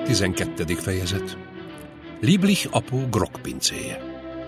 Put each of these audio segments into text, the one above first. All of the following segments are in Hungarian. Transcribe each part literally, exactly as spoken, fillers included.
Tizenkettedik fejezet. Lieblich apó grogpincéje.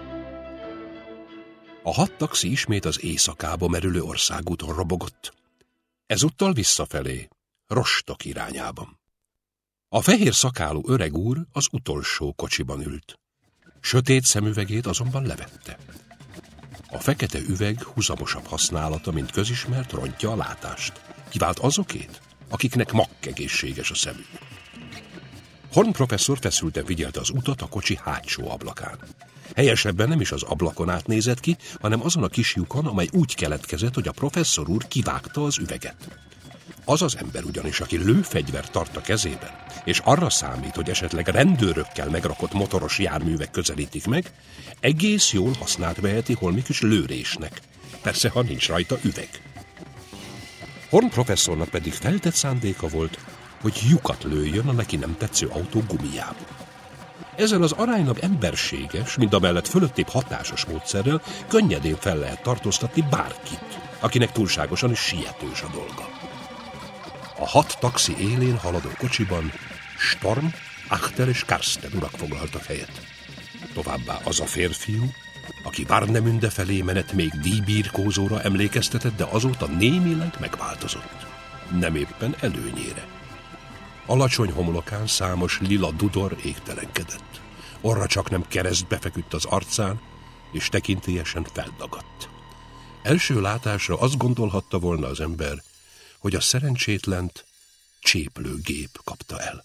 A hat taxi ismét az éjszakába merülő országúton robogott. Ezúttal visszafelé, Rostock irányában. A fehér szakálú öreg úr az utolsó kocsiban ült. Sötét szemüvegét azonban levette. A fekete üveg húzamosabb használata, mint közismert, rontja a látást. Kivált azokét, akiknek makkegészséges a szemük. Horn professzor feszülten figyelte az utat a kocsi hátsó ablakán. Helyesebben nem is az ablakon átnézett ki, hanem azon a kis lyukon, amely úgy keletkezett, hogy a professzor úr kivágta az üveget. Az az ember ugyanis, aki lőfegyvert tart a kezében, és arra számít, hogy esetleg rendőrökkel megrakott motoros járművek közelítik meg, egész jól használt veheti holmi kis lőrésnek. Persze, ha nincs rajta üveg. Horn professzornak pedig feltett szándéka volt, hogy lyukat lőjön a neki nem tetsző autó gumijába. Ezzel az aránylag emberséges, mindamellett fölöttébb hatásos módszerrel könnyedén fel lehet tartóztatni bárkit, akinek túlságosan is sietős a dolga. A hat taxi élén haladó kocsiban Storm, Achter és Karsten urak foglaltak helyet. Továbbá az a férfiú, aki Warnemünde felé menet még díjbírkózóra emlékeztetett, de azóta némileg megváltozott. Nem éppen előnyére. Alacsony homlokán számos lila dudor égtelenkedett. Orra csak nem keresztbe feküdt az arcán, és tekintélyesen feldagadt. Első látásra azt gondolhatta volna az ember, hogy a szerencsétlent cséplőgép kapta el.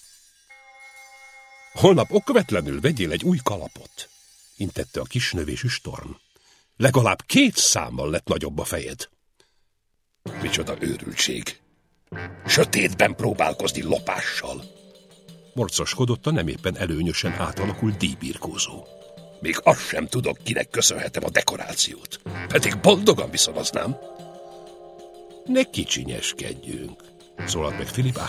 Holnap okvetlenül vegyél egy új kalapot, intette a kisnövésű Storm. Legalább két számmal lett nagyobb a fejed. Micsoda őrültség! Sötétben próbálkozni lopással. Morcoskodott a nem éppen előnyösen átalakult díjbirkózó. Még azt sem tudok, kinek köszönhetem a dekorációt. Pedig boldogan viszonoznám. Ne kicsinyeskedjünk, szólalt meg Philipp